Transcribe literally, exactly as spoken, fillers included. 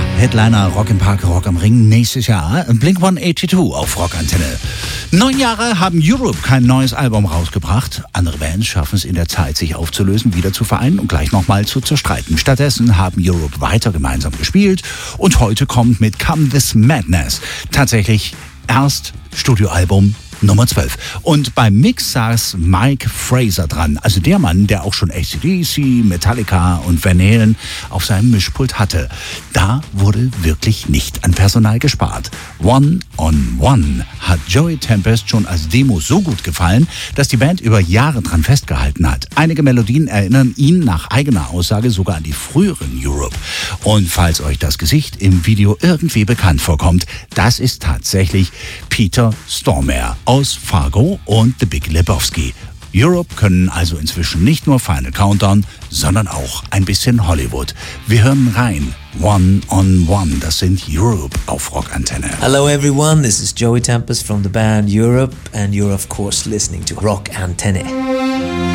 Ja, Headliner Rock im Park, Rock am Ring nächstes Jahr. Blink hundertzweiundachtzig auf Rockantenne. Neun Jahre haben Europe kein neues Album rausgebracht. Andere Bands schaffen es in der Zeit, sich aufzulösen, wieder zu vereinen und gleich nochmal zu zerstreiten. Stattdessen haben Europe weiter gemeinsam gespielt und heute kommt mit Come This Madness tatsächlich erst Studioalbum Nummer zwölf. Und beim Mix saß Mike Fraser dran, also der Mann, der auch schon A C D C, Metallica und Van Halen auf seinem Mischpult hatte. Da wurde wirklich nicht an Personal gespart. One on One hat Joey Tempest schon als Demo so gut gefallen, dass die Band über Jahre dran festgehalten hat. Einige Melodien erinnern ihn nach eigener Aussage sogar an die früheren Europe. Und falls euch das Gesicht im Video irgendwie bekannt vorkommt, das ist tatsächlich Peter Stormare aus Fargo und The Big Lebowski. Europe können also inzwischen nicht nur Final Countdown, sondern auch ein bisschen Hollywood. Wir hören rein. One on One, das sind Europe auf Rockantenne. Hello everyone, this is Joey Tempest from the band Europe and you're of course listening to Rockantenne.